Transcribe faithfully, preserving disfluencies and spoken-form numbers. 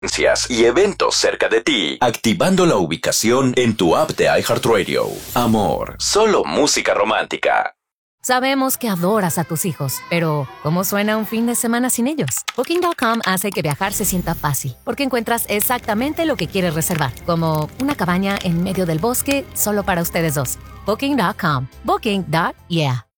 y eventos cerca de ti, activando la ubicación en tu app de iHeartRadio. Amor, solo música romántica. Sabemos que adoras a tus hijos, pero ¿cómo suena un fin de semana sin ellos? Booking punto com hace que viajar se sienta fácil, porque encuentras exactamente lo que quieres reservar, como una cabaña en medio del bosque solo para ustedes dos. Booking punto com. Booking. Yeah.